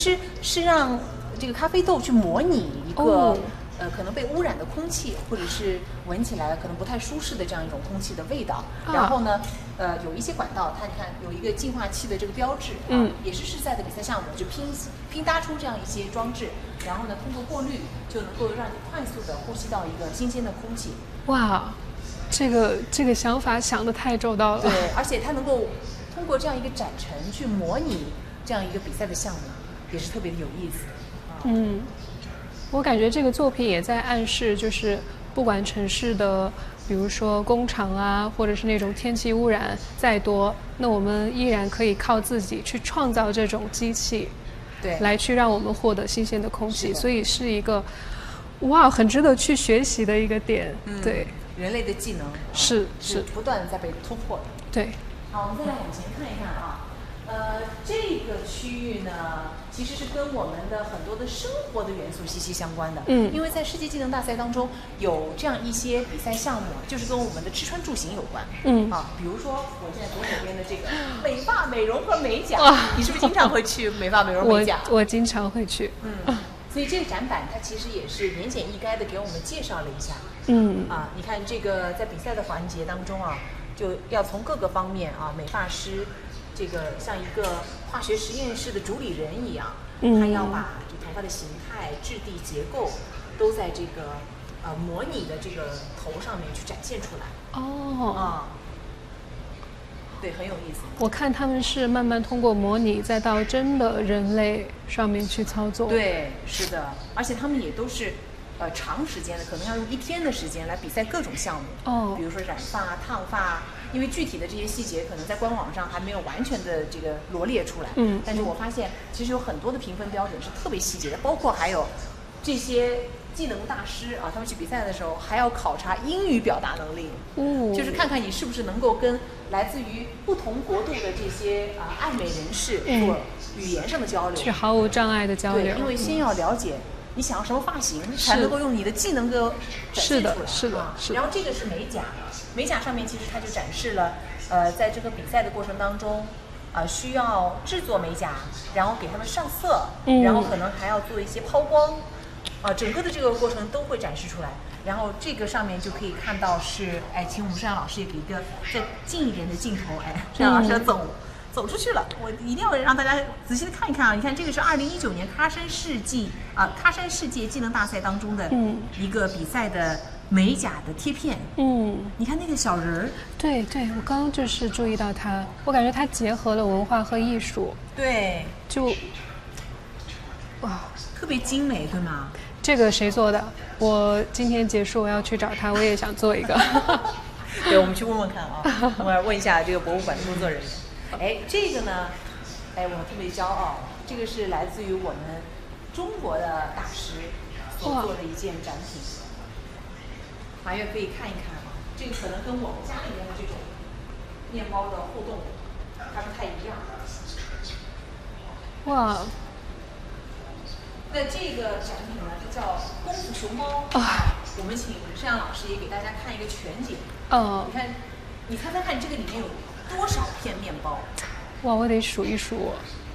是让这个咖啡豆去模拟一个、可能被污染的空气，或者是闻起来可能不太舒适的这样一种空气的味道。然后呢，有一些管道，它你看有一个净化器的这个标志，也是赛的比赛项目就拼搭出这样一些装置，然后呢，通过过滤就能够让你快速的呼吸到一个新鲜的空气。 哇，这个想法想得太周到了。 对，而且它能够通过这样一个展陈去模拟这样一个比赛的项目，也是特别的有意思。 我感觉这个作品也在暗示，就是不管城市的，比如说工厂啊，或者是那种天气污染再多，那我们依然可以靠自己去创造这种机器， 对， 来去让我们获得新鲜的空气。所以是一个很值得去学习的一个点。对， 人类的技能是不断的在被突破的。 对。 好，我们再来往前看一看啊。这个区域呢，其实是跟我们的很多的生活的元素息息相关的。因为在世界技能大赛当中，有这样一些比赛项目，就是跟我们的吃穿住行有关。比如说我现在左手边的这个美发、美容和美甲，你是不是经常会去美发、美容、美甲？ 我经常会去。 所以这个展板它其实也是言简意赅的给我们介绍了一下。你看这个在比赛的环节当中啊，就要从各个方面啊，美发师。这个像一个化学实验室的主理人一样，他要把这头发的形态、质地、结构都在这个模拟的这个头上面去展现出来。对，很有意思。 我看他们是慢慢通过模拟，再到真的人类上面去操作。 对，是的，而且他们也都是长时间的，可能要用1天的时间来比赛各种项目。比如说染发、烫发。因为具体的这些细节可能在官网上还没有完全的这个罗列出来，但是我发现其实有很多的评分标准是特别细节的，包括还有这些技能大师啊，他们去比赛的时候还要考察英语表达能力，就是看看你是不是能够跟来自于不同国度的这些爱美人士做语言上的交流， 是毫无障碍的交流。 对，因为先要了解你想要什么发型，才能够用你的技能给展现出来。 是的。 然后这个是美甲。美甲上面其实它就展示了，在这个比赛的过程当中，需要制作美甲，然后给他们上色，然后可能还要做一些抛光，整个的这个过程都会展示出来。然后这个上面就可以看到是，请我们摄像老师也给一个再近一点的镜头，摄像老师要走出去了，我一定要让大家仔细的看一看啊！你看这个是2019年喀山世界技能大赛当中的一个比赛的。美甲的贴片，你看那个小人儿， 对，我刚刚就是注意到它，我感觉它结合了文化和艺术， 对， 就特别精美，对吗？ 这个谁做的？我今天结束我要去找他，我也想做一个。 对，我们去问问看啊，我们问一下这个博物馆的工作人员。这个呢，我特别骄傲，这个是来自于我们中国的大师所做的一件展品。马月可以看一看啊，这个可能跟我们家里面的这种面包的互动还不太一样。 哇！ 那这个展品呢，就叫功夫熊猫。我们请摄像老师也给大家看一个全景。你猜猜看，这个里面有多少片面包？ 哇，我得数一数。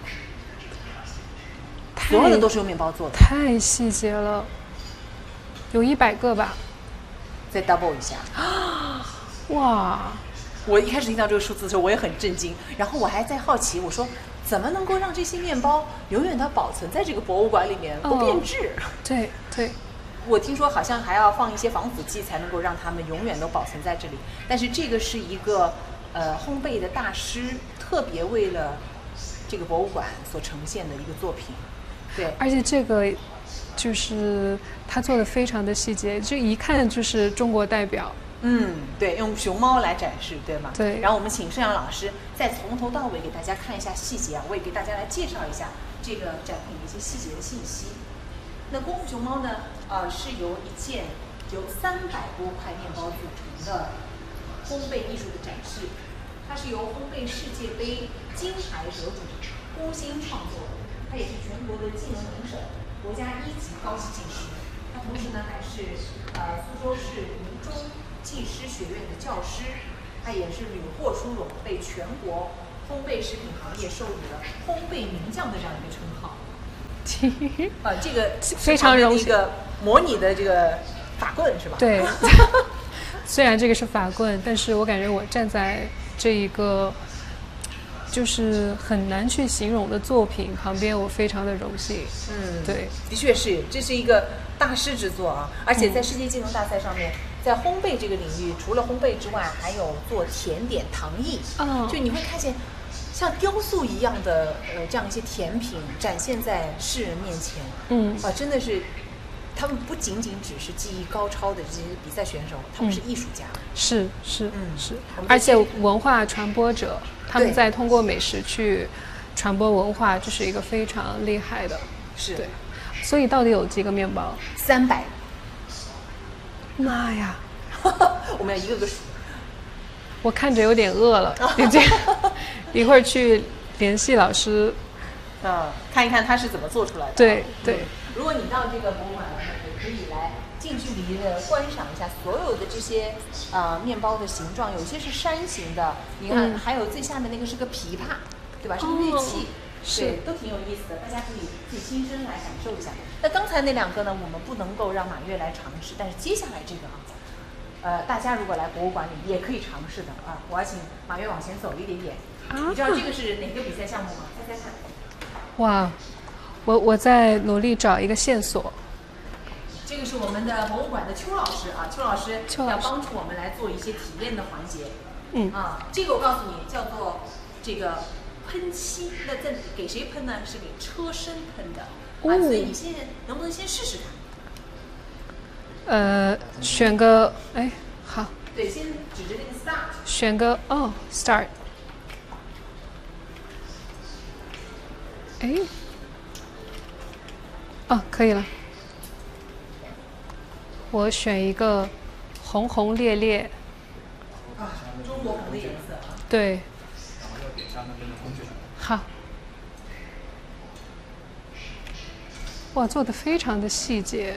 所有的都是用面包做的。 太细节了，有100个吧。 再 double 一下， 哇！ 我一开始听到这个数字的时候，我也很震惊。然后我还在好奇，我说怎么能够让这些面包永远的保存在这个博物馆里面不变质？ 对。 我听说好像还要放一些防腐剂，才能够让它们永远都保存在这里。但是这个是一个烘焙的大师特别为了这个博物馆所呈现的一个作品。对， 而且这个。就是他做的非常的细节，就一看就是中国代表。 对，用熊猫来展示，对吗？ 对。 然后我们请摄像老师再从头到尾给大家看一下细节啊，我也给大家来介绍一下这个展品的一些细节的信息。那功夫熊猫呢，是由一件由300多块面包组成的烘焙艺术的展示，它是由烘焙世界杯金牌得主郭鑫创作的，它也是全国的技能评审。国家1级高级技师，他同时呢还是苏州市民中技师学院的教师，他也是屡获殊荣，被全国烘焙食品行业授予了烘焙名将的这样一个称号。 这个非常荣幸。 一个模拟的这个法棍是吧？ 对，虽然这个是法棍，但是我感觉我站在这一个就是很难去形容的作品旁边，我非常的荣幸。对， 的确是，这是一个大师之作啊！而且在世界技能大赛上面，在烘焙这个领域，除了烘焙之外，还有做甜点、糖艺。就你会看见像雕塑一样的这样一些甜品展现在世人面前。真的是。他们不仅仅只是技艺高超的这些比赛选手，他们是艺术家， 是，而且文化传播者，他们在通过美食去传播文化，这是一个非常厉害的。 是， 对。所以到底有几个面包 ？300。 妈呀！ 我们要一个个数。 我看着有点饿了，你这样一会儿去联系老师， 看一看他是怎么做出来的。 对。 如果你到这个博物馆来，也可以来近距离的观赏一下所有的这些面包的形状，有些是山形的，你看，还有最下面那个是个琵琶，对吧？是个乐器，对，都挺有意思的，大家可以自己亲身来感受一下。那刚才那2个呢，我们不能够让马月来尝试，但是接下来这个大家如果来博物馆里也可以尝试的啊。我要请马月往前走一点点。你知道这个是哪个比赛项目吗？猜猜看。 哇！我在努力找一个线索。 这个是我们的博物馆的邱老师啊，邱老师要帮助我们来做一些体验的环节。这个我告诉你，叫做这个喷漆。那在给谁喷呢？是给车身喷的。所以你现在能不能先试试看？选个好。 对，先指着那个 start。 选个start。可以了。我选一个红红烈烈。 中国红的颜色。 对。好。哇，做的非常的细节。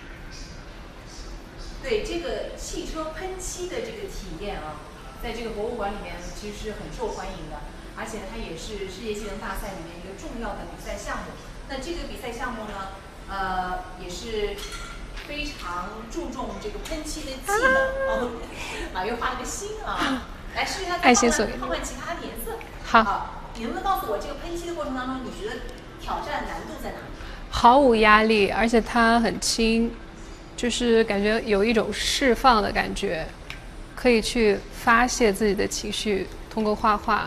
对，这个汽车喷漆的这个体验啊，在这个博物馆里面其实是很受欢迎的，而且它也是世界技能大赛里面一个重要的比赛项目。那这个比赛项目呢，也是非常注重这个喷漆的技能。马月画了个心啊，来试一下， 爱心锁换换其他的颜色。 好， 你能不能告诉我这个喷漆的过程当中，你觉得挑战难度在哪里？ 毫无压力，而且它很轻，就是感觉有一种释放的感觉，可以去发泄自己的情绪，通过画画。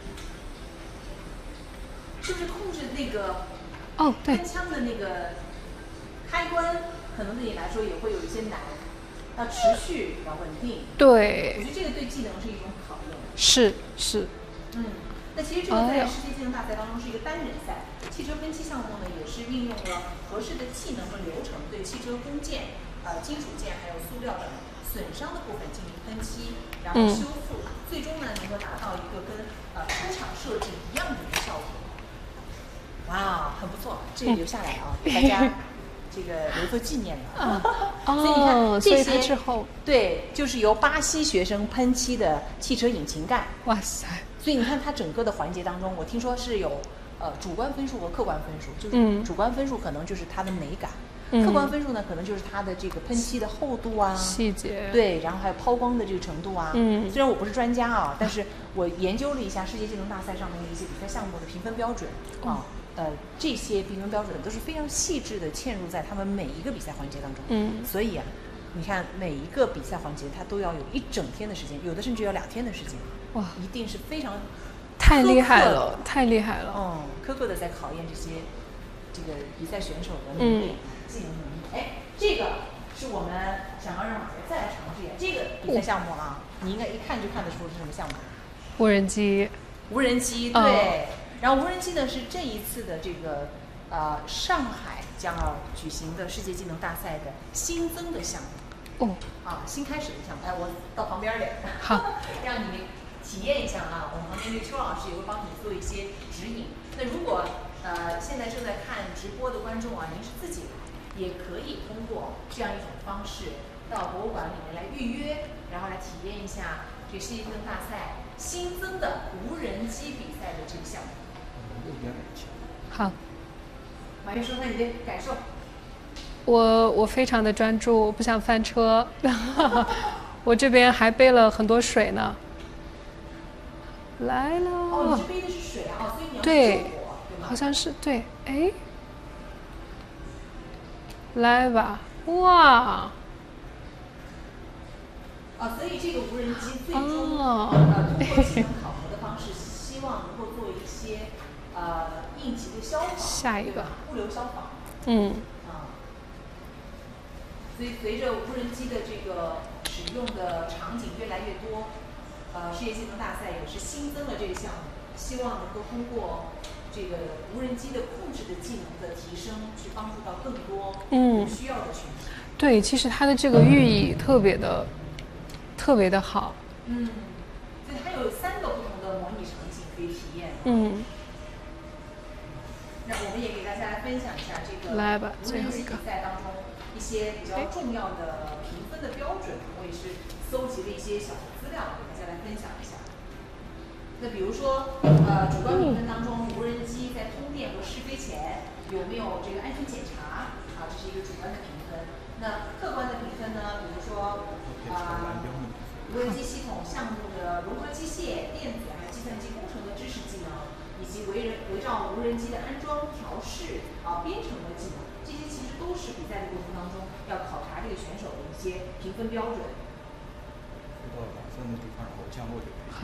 是不是控制那个？ 对， 喷枪的那个开关，可能对你来说也会有一些难，要持续，要稳定。 对， 我觉得这个对技能是一种考验。 是。 那其实这个在世界技能大赛当中是一个单人赛，汽车喷漆项目呢也是运用了合适的技能和流程，对汽车工件、金属件还有塑料等损伤的部分进行喷漆，然后修复，最终呢能够达到一个跟出厂设置一样的一个效果。哇，很不错，这个留下来啊，给大家这个留作纪念了。所以你看这些之后， 对，就是由巴西学生喷漆的汽车引擎盖。 哇塞！ 所以你看它整个的环节当中，我听说是有主观分数和客观分数，就是主观分数可能就是它的美感，客观分数呢可能就是它的这个喷漆的厚度啊、 细节， 对，然后还有抛光的这个程度啊。虽然我不是专家啊，但是我研究了一下世界技能大赛上面的一些比赛项目的评分标准啊。这些评分标准都是非常细致的嵌入在他们每一个比赛环节当中。所以啊，你看每一个比赛环节，它都要有1整天的时间，有的甚至要2天的时间。哇，一定是非常太厉害了，太厉害了。 苛刻的在考验这个比赛选手的能力、技能能力。这个是我们想要让马爷再来尝试一下这个比赛项目啊，你应该一看就看得出是什么项目。 无人机。 无人机，对。然后无人机呢是这一次的这个上海将要举行的世界技能大赛的新增的项目。新开始的项目。我到旁边点， 好， 让你体验一下啊。我们旁边这个邱老师也会帮你做一些指引。那如果现在正在看直播的观众啊，您是自己来，也可以通过这样一种方式到博物馆里面来预约，然后来体验一下这世界技能大赛新增的无人机比赛的这个项目。 好。 马月说说你的感受。 我非常的专注，不想翻车。我这边还背了很多水呢。来了。 哦，你这背的是水啊，所以你要对， 救火，对吗？ 好像是对。哎，来吧，哇！ 所以这个无人机最终通过气能考核的方式，希望能够做一些应急的消防， 下一个物流消防。所以随着无人机的这个使用的场景越来越多，世界技能大赛也是新增了这个项目，希望能够通过这个无人机的控制的技能的提升，去帮助到更多有需要的群体。 对，其实它的这个寓意特别的好。 所以它有3个不同的模拟场景可以体验。那我们也给大家来分享一下这个来吧， 无人机比赛当中一些比较重要的评分的标准，我也是搜集了一些小的资料给大家来分享一下。那比如说，主观评分当中，无人机在通电和试飞前有没有这个安全检查啊？这是一个主观的评分。那客观的评分呢？比如说，无人机系统项目的融合机械、电子还有计算机工程的知识技能，以及围绕无人机的安装、调试编程的技能，这些其实都是比赛的过程当中要考察这个选手的一些评分标准。 飞到打分的地方，然后降落就可以。 好。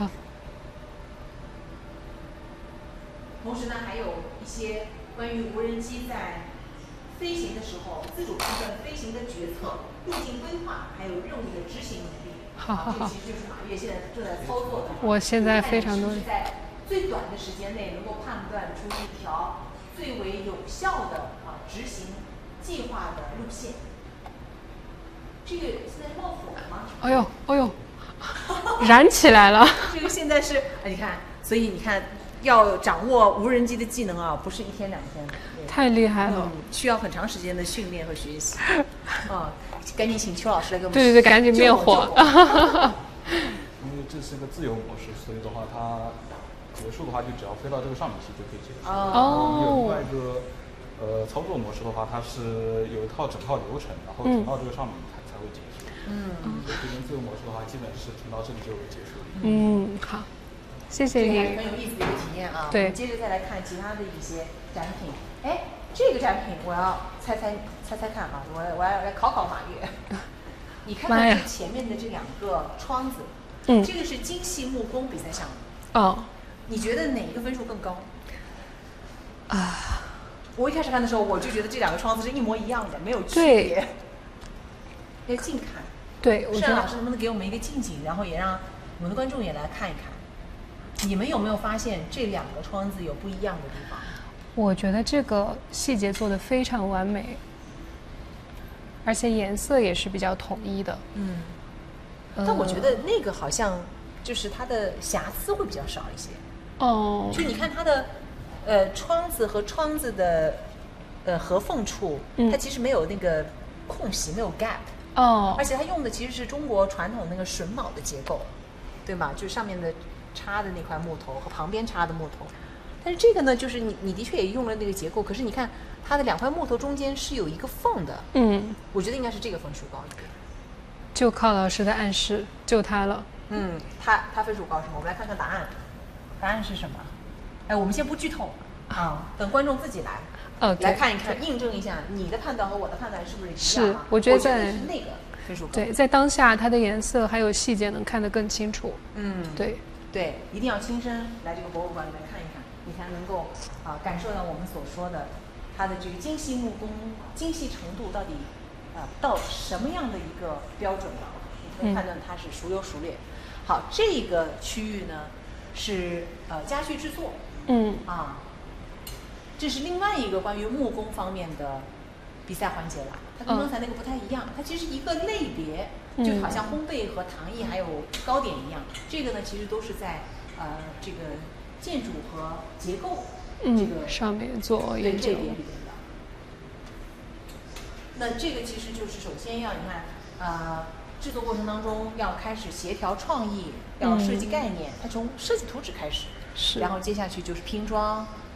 同时呢，还有一些关于无人机在飞行的时候自主判断飞行的决策、路径规划，还有任务的执行能力。 好。 这其实就是马月现在正在操作的。 我现在非常多。 是在最短的时间内能够判断出一条最为有效的执行计划的路线。这个现在冒火了吗？ 哎呦，哎呦，燃起来了。 这个现在是，你看，所以你看，要掌握无人机的技能啊，不是1天2天的。 太厉害了。 需要很长时间的训练和学习。赶紧请邱老师来给我们。 对，赶紧灭火。 因为这是个自由模式，所以的话，它结束的话就只要飞到这个上面去就可以结束。有另外一个操作模式的话，它是有一套整套流程，然后停到这个上面才会结束。这边自由模式的话，基本是停到这里就结束了。 好，谢谢你。 这个很有意思的一个体验啊。 对。 我们接着再来看其他的一些展品。哎，这个展品我要猜看啊，我要来考马月。你看看这前面的这2个窗子，这个是精细木工比赛项目。你觉得哪一个分数更高？我一开始看的时候，我就觉得这2个窗子是一模一样的，没有区别。要近看。 对，我觉得单老师能不能给我们一个近景，然后也让我们的观众也来看一看，你们有没有发现这2个窗子有不一样的地方？ 我觉得这个细节做得非常完美，而且颜色也是比较统一的。 但我觉得那个好像就是它的瑕疵会比较少一些。就你看它的窗子和窗子的合缝处，它其实没有那个空隙，没有 gap。而且它用的其实是中国传统那个榫卯的结构，对吗？就是上面的插的那块木头和旁边插的木头。但是这个呢，就是你的确也用了那个结构，可是你看它的2块木头中间是有一个缝的。我觉得应该是这个分数高一点。 就靠老师的暗示，就他了。 他分数高什么？我们来看看答案。答案是什么？我们先不剧透等观众自己来。来看一看，印证一下你的判断和我的判断是不是一样？ 是，我觉得是那个分数高。 对，在当下它的颜色还有细节能看得更清楚。 对，一定要亲身来这个博物馆里面看一看，你才能够感受到我们所说的它的这个精细木工精细程度到底到什么样的一个标准了，你可以判断它是孰优孰劣。好，这个区域呢是家具制作。这是另外一个关于木工方面的比赛环节了，它跟刚才那个不太一样，它其实一个类别，就好像烘焙和糖艺还有糕点一样。这个呢，其实都是在这个建筑和结构这个上面做研究。 这边里面的。那这个其实就是首先要你看制作过程当中要开始协调创意，要设计概念，它从设计图纸开始，然后接下去就是拼装。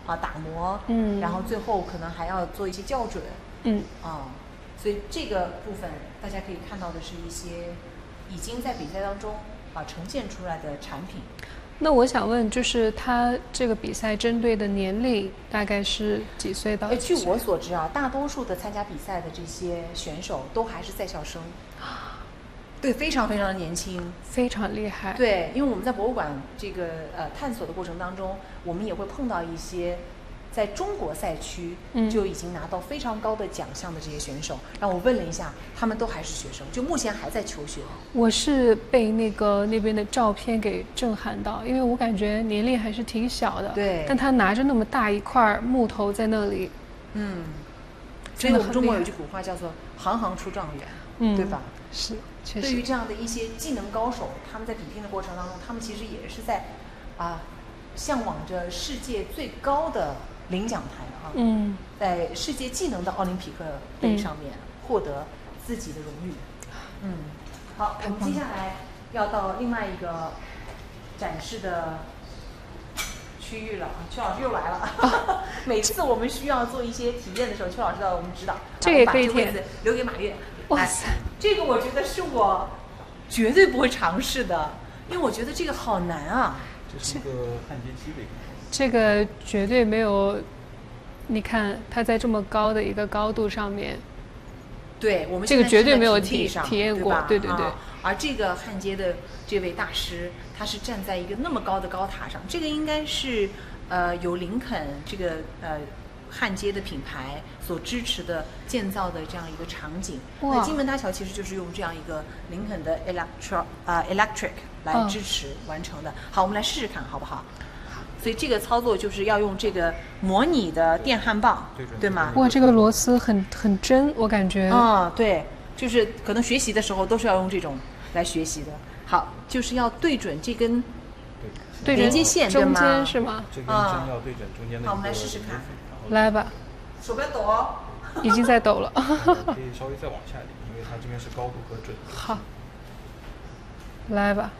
打磨，然后最后可能还要做一些校准，所以这个部分大家可以看到的是一些已经在比赛当中呈现出来的产品。 那我想问，就是他这个比赛针对的年龄大概是几岁到几岁？ 据我所知大多数的参加比赛的这些选手都还是在校生，对，非常非常的年轻， 非常厉害。 对，因为我们在博物馆这个探索的过程当中，我们也会碰到一些在中国赛区就已经拿到非常高的奖项的这些选手。让我问了一下，他们都还是学生，就目前还在求学。 我是被那边的照片给震撼到，因为我感觉年龄还是挺小的， 对， 但他拿着那么大一块木头在那里， 所以我们中国有句古话叫做“行行出状元”，对吧？ 是，确实。 对于这样的一些技能高手，他们在比拼的过程当中，他们其实也是在向往着世界最高的领奖台在世界技能的奥林匹克杯上面获得自己的荣誉。好，我们接下来要到另外一个展示的区域了。曲老师又来了。每次我们需要做一些体验的时候，曲老师要我们指导。 这个也可以把这个位置留给马月。 哇塞， 这个我觉得是我绝对不会尝试的，因为我觉得这个好难啊。 这是一个焊接机的一个。 这个绝对没有，你看它在这么高的一个高度上面。 对，我们这个绝对没有体验过，对。 而这个焊接的这位大师，他是站在一个那么高的高塔上，这个应该是有林肯这个焊接的品牌所支持的建造的这样一个场景。那金门大桥其实就是用这样一个林肯的 electric 来支持完成的。好，我们来试试看好不好？所以这个操作就是要用这个模拟的电焊棒，对吗？ 哇，这个螺丝很真，我感觉。 对，就是可能学习的时候都是要用这种来学习的。好，就是要对准这根连接线，对吗？ 中间是吗？ 这根针要对准中间的。 好，我们来试试看。 来吧。 手不要抖哦。 已经在抖了。 可以稍微再往下一点，因为它这边是高度和准度。 好。来吧。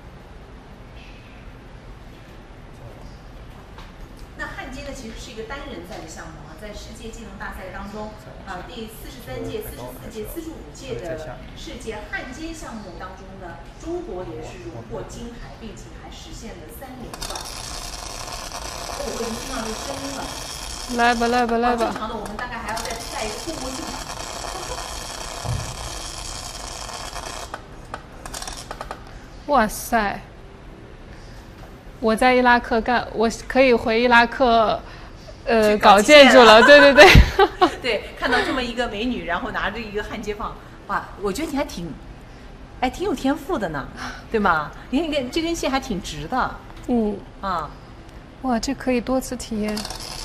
那焊接呢，其实是一个单人赛的项目在世界技能大赛当中第43届、44届、45届的世界焊接项目当中呢，中国也是荣获金牌，并且还实现了3连冠。我已经听到这声音了。 来吧。 正常的，我们大概还要再戴一个护目镜。 哇塞！我在伊拉克我可以回伊拉克，搞建筑了。对。 对，看到这么一个美女，然后拿着一个焊接棒，哇，我觉得你还挺有天赋的呢，对吗？你看这根线还挺直的。 哇，这可以多次体验。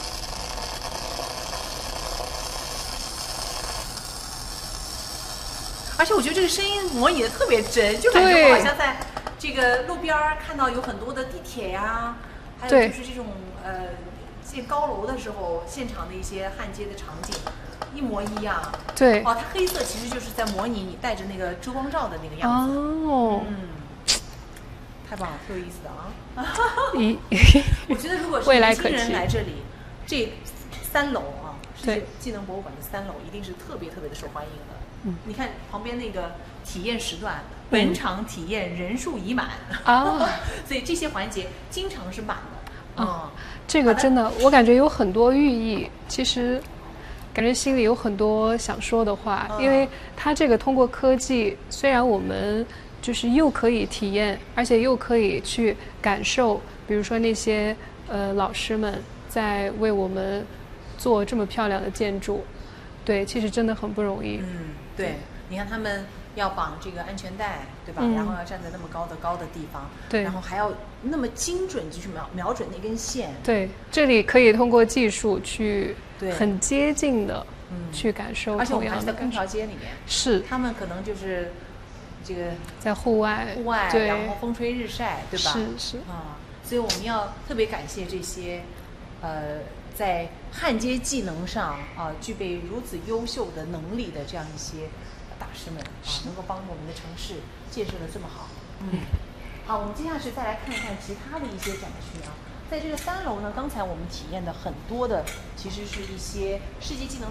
而且我觉得这个声音模拟的特别真，就感觉我好像在这个路边看到有很多的地铁呀，还有就是这种建高楼的时候现场的一些焊接的场景一模一样。 对。 它黑色其实就是在模拟你戴着那个遮光罩的那个样子。太棒了，特有意思的啊！我觉得如果是年轻人来这里，这3楼世界技能博物馆的3楼一定是特别的受欢迎的。你看旁边那个体验时段，本场体验人数已满所以这些环节经常是满的。 这个真的，我感觉有很多寓意。其实，感觉心里有很多想说的话，因为它这个通过科技，虽然我们就是又可以体验，而且又可以去感受，比如说那些老师们在为我们做这么漂亮的建筑，对，其实真的很不容易。 对，你看他们要绑这个安全带，对吧？然后要站在那么高的地方， 对， 然后还要那么精准，就是瞄准那根线。 对，这里可以通过技术去很接近的去感受， 而且我们还是在空调间里面， 是他们可能就是这个在户外， 对，然后风吹日晒，对吧？ 是所以我们要特别感谢这些在焊接技能上具备如此优秀的能力的这样一些大师们能够帮助我们的城市建设的这么好。好，我们接下去再来看一看其他的一些展区在这个3楼呢，刚才我们体验的很多的其实是一些世界技能